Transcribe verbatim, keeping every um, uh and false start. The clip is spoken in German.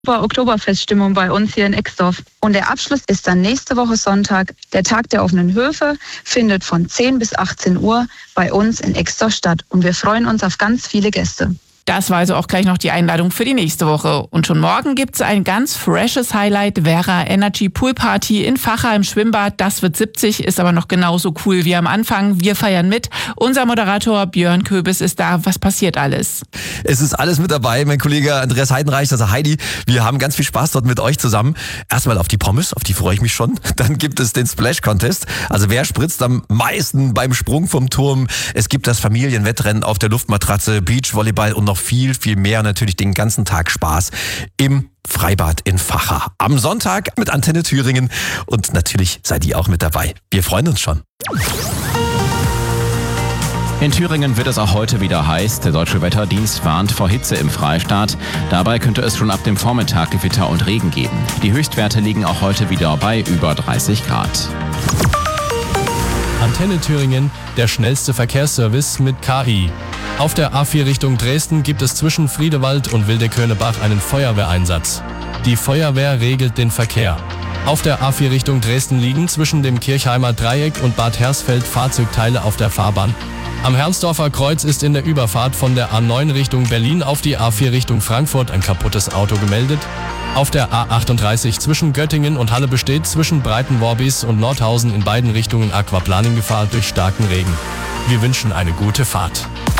War Oktoberfeststimmung bei uns hier in Exdorf. Und der Abschluss ist dann nächste Woche Sonntag. Der Tag der offenen Höfe findet von zehn bis achtzehn Uhr bei uns in Exdorf statt. Und wir freuen uns auf ganz viele Gäste. Das war also auch gleich noch die Einladung für die nächste Woche. Und schon morgen gibt's ein ganz freshes Highlight, Vera Energy Pool Party in Vacha im Schwimmbad. Das wird siebzig, ist aber noch genauso cool wie am Anfang. Wir feiern mit. Unser Moderator Björn Köbis ist da. Was passiert alles? Es ist alles mit dabei. Mein Kollege Andreas Heidenreich, also Heidi, wir haben ganz viel Spaß dort mit euch zusammen. Erstmal auf die Pommes, auf die freue ich mich schon. Dann gibt es den Splash Contest. Also wer spritzt am meisten beim Sprung vom Turm? Es gibt das Familienwettrennen auf der Luftmatratze, Beachvolleyball und noch viel, viel mehr. Natürlich den ganzen Tag Spaß im Freibad in Vacha. Am Sonntag mit Antenne Thüringen. Und natürlich seid ihr auch mit dabei. Wir freuen uns schon. In Thüringen wird es auch heute wieder heiß. Der Deutsche Wetterdienst warnt vor Hitze im Freistaat. Dabei könnte es schon ab dem Vormittag Gewitter und Regen geben. Die Höchstwerte liegen auch heute wieder bei über dreißig Grad. Antenne Thüringen, der schnellste Verkehrsservice mit K I. Auf der A vier Richtung Dresden gibt es zwischen Friedewald und Wildeköllnebach einen Feuerwehreinsatz. Die Feuerwehr regelt den Verkehr. Auf der A vier Richtung Dresden liegen zwischen dem Kirchheimer Dreieck und Bad Hersfeld Fahrzeugteile auf der Fahrbahn. Am Herrnsdorfer Kreuz ist in der Überfahrt von der A neun Richtung Berlin auf die A vier Richtung Frankfurt ein kaputtes Auto gemeldet. Auf der A achtunddreißig zwischen Göttingen und Halle besteht zwischen Breitenworbis und Nordhausen in beiden Richtungen Aquaplaning-Gefahr durch starken Regen. Wir wünschen eine gute Fahrt.